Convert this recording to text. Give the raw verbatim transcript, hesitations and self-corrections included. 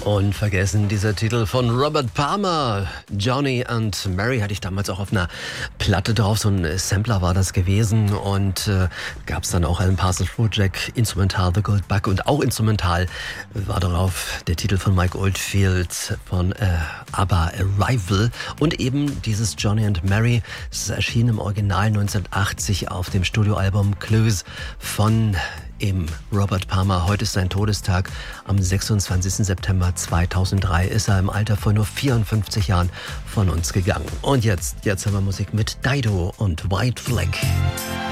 Unvergessen dieser Titel von Robert Palmer. Johnny and Mary hatte ich damals auch auf einer Platte drauf. So ein Sampler war das gewesen. Und äh, gab es dann auch Alan Parsons Project, Instrumental The Gold Bug. Und auch instrumental war darauf der Titel von Mike Oldfield von äh, ABBA Arrival. Und eben dieses Johnny and Mary. Es erschien im Original neunzehnhundertachtzig auf dem Studioalbum Clues von eben Robert Palmer. Heute ist sein Todestag. Am sechsundzwanzigsten September zweitausenddrei ist er im Alter von nur vierundfünfzig Jahren von uns gegangen. Und jetzt, jetzt haben wir Musik mit Dido und White Flag.